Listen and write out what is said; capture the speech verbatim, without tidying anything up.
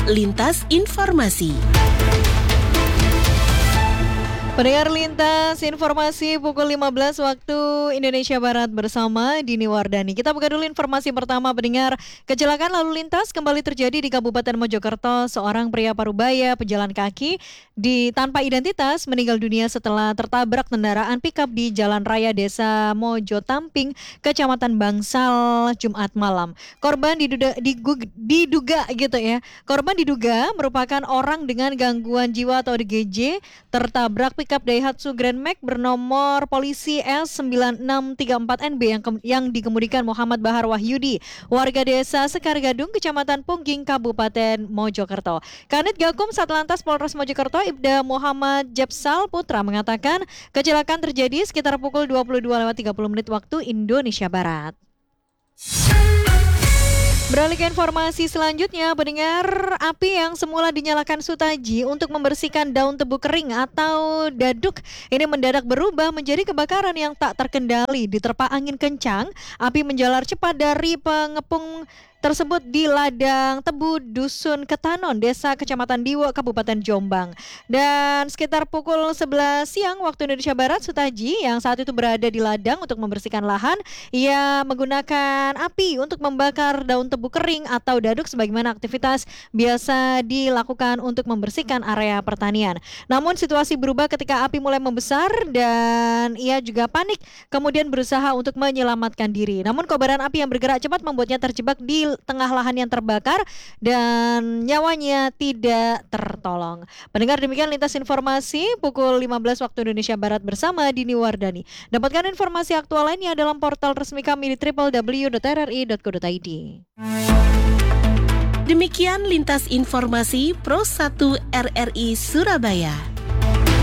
Lintas Informasi. Pendengar Lintas Informasi pukul lima belas waktu Indonesia Barat bersama Dini Wardani. Kita buka dulu informasi pertama, pendengar. Kecelakaan lalu lintas kembali terjadi di Kabupaten Mojokerto. Seorang pria parubaya pejalan kaki di tanpa identitas meninggal dunia setelah tertabrak kendaraan pickup di Jalan Raya Desa Mojo Tamping, Kecamatan Bangsal, Jumat malam. Korban diduga, diduga, diduga gitu ya. Korban diduga merupakan orang dengan gangguan jiwa atau O D G J tertabrak pickup Daihatsu Grand Max bernomor polisi S sembilan enam tiga empat N B yang, ke- yang dikemudikan Muhammad Bahar Wahyudi, warga desa Sekar Gadung, Kecamatan Pungging, Kabupaten Mojokerto. Kanit Gakum Satlantas Polres Mojokerto Ibda Muhammad Jepsal Putra mengatakan kecelakaan terjadi sekitar pukul dua puluh dua lewat tiga puluh menit waktu Indonesia Barat. Beralih ke informasi selanjutnya, pendengar, api yang semula dinyalakan Sutaji untuk membersihkan daun tebu kering atau daduk ini mendadak berubah menjadi kebakaran yang tak terkendali. Diterpa angin kencang, api menjalar cepat dari pengepung tersebut di ladang tebu Dusun Ketanon, Desa Kecamatan Diwo, Kabupaten Jombang. Dan sekitar pukul sebelas siang waktu Indonesia Barat, Sutaji yang saat itu berada di ladang untuk membersihkan lahan, ia menggunakan api untuk membakar daun tebu kering atau daduk sebagaimana aktivitas biasa dilakukan untuk membersihkan area pertanian. Namun situasi berubah ketika api mulai membesar dan ia juga panik kemudian berusaha untuk menyelamatkan diri. Namun kobaran api yang bergerak cepat membuatnya terjebak di tengah lahan yang terbakar dan nyawanya tidak tertolong. Pendengar, demikian Lintas Informasi pukul lima belas waktu Indonesia Barat bersama Dini Wardani. Dapatkan informasi aktual lainnya dalam portal resmi kami di w w w dot r r i dot co dot i d. Demikian Lintas Informasi Pro satu R R I Surabaya.